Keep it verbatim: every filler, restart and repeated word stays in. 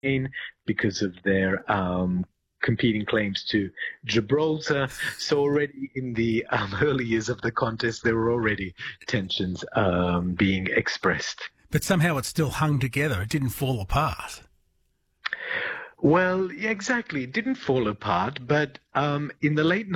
because of their um, competing claims to Gibraltar. So already in the um, early years of the contest, there were already tensions um, being expressed. But somehow it still hung together. It didn't fall apart. Well, yeah, exactly. It didn't fall apart, but um, in the late